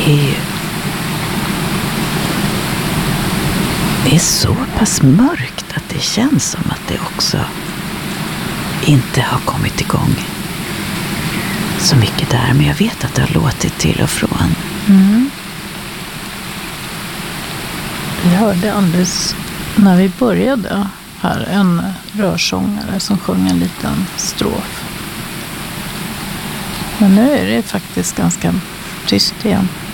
Det är så pass mörkt att det känns som att det också inte har kommit igång så mycket där. Men jag vet att det har låtit till och från. Mm. Vi hörde alldeles när vi började här en rörsångare som sjöng en liten strof. Men nu är det faktiskt ganska tyst igen.